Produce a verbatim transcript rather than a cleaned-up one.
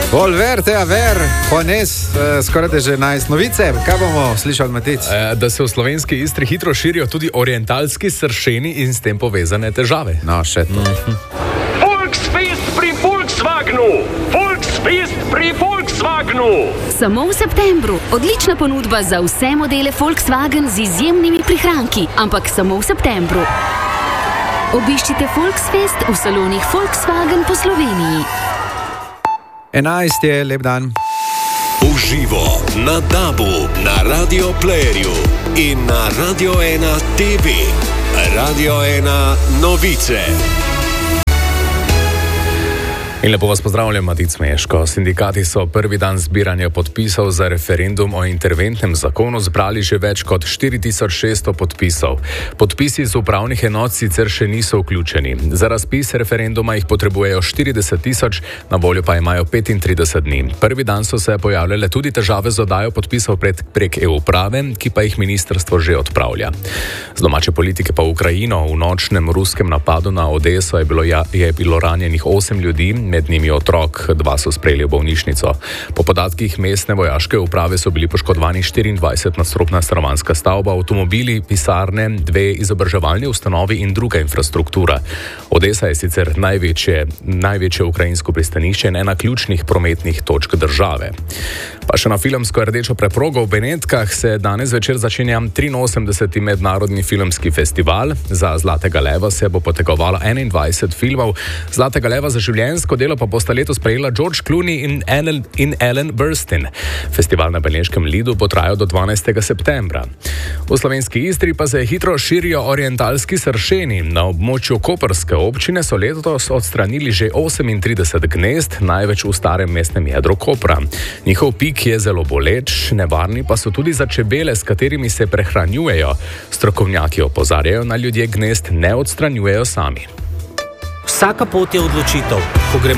Volverte a ver, Juanes, skoraj da že enajst novice. Kaj bomo slišali, Matic? E, da se v slovenski Istri hitro širijo tudi orientalski sršeni in s tem povezane težave. No, še to. Mm-hmm. Volksfest pri Volkswagenu! Volksfest pri Volkswagenu! Samo v septembru. Odlična ponudba za vse modele Volkswagen z izjemnimi prihranki, ampak samo v septembru. Obiščite Volksfest v salonih Volkswagen po Sloveniji. enajst je, lep dan. Uživo na Dabu, na Radio Playerju in na Radio ena T V. Radio ena novice. In lepo vas pozdravljam, Matic Meško. Sindikati so prvi dan zbiranja podpisov za referendum o interventnem zakonu zbrali že več kot štiri tisoč šeststo podpisov. Podpisi z upravnih enot sicer še niso vključeni. Za razpis referenduma jih potrebujejo štirideset tisoč, na voljo pa imajo petintrideset dni. Prvi dan so se pojavljale tudi težave z oddajo podpisov prek, prek e-uprave, ki pa jih ministrstvo že odpravlja. Z domače politike pa v Ukrajino. V nočnem ruskem napadu na Odeso je bilo, ja, je bilo ranjenih osem ljudi, med njimi otrok, dva so sprejeli v bolnišnico. Po podatkih mestne vojaške uprave so bili poškodovani štiriindvajsetnadstropna stanovanjska stavba, avtomobili, pisarne, dve izobraževalni ustanovi in druga infrastruktura. Odesa je sicer največje, največje ukrajinsko pristanišče in ena ključnih prometnih točk države. Pa še na filmsko rdečo preprogo v Benetkah se danes večer začenja triinosemdeseti mednarodni filmski festival. Za Zlatega leva se bo potegovalo enaindvajset filmov. Zlatega leva za življenjsko delo pa bosta letos prejela George Clooney in Ellen, in Ellen Burstyn. Festival na Beneškem Lidu bo trajal do dvanajstega septembra. V slovenski Istri pa se hitro širijo orientalski sršeni. Na območju koprske občine so letos odstranili že osemintrideset gnezd, največ v starem mestnem jedru Kopra. Njihov pik je zelo boleč, nevarni pa so tudi za čebele, s katerimi se prehranjujejo. Strokovnjaki opozarjajo, na ljudje gnezd ne odstranjujejo sami. Vsaka pot je odločitev. Ko gremo